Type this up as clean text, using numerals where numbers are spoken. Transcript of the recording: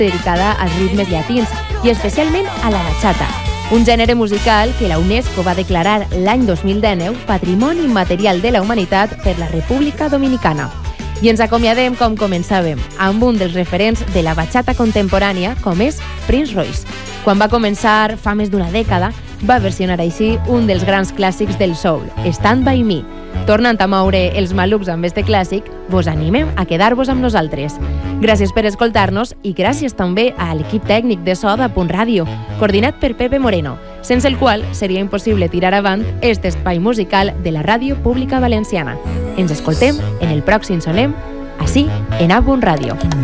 dedicada als ritmes llatins i especialment a la bachata, un gènere musical que la UNESCO va declarar l'any 2019 Patrimoni Immaterial de la Humanitat per la República Dominicana. I ens acomiadem com començàvem, amb un dels referents de la bachata contemporània, com és Prince Royce. Quan va començar, fa més d'una dècada, va versionar així un dels grans clàssics del soul, Stand By Me. Tornant a moure els malucs amb este clàssic, vos animem a quedar-vos amb nosaltres. Gràcies per escoltar-nos i gràcies també a l'equip tècnic de so d'A.Ràdio, coordinat per Pepe Moreno, sense el qual seria impossible tirar avant este espai musical de la Ràdio Pública Valenciana. Ens escoltem en el pròxim Sonem, ací en A.Ràdio.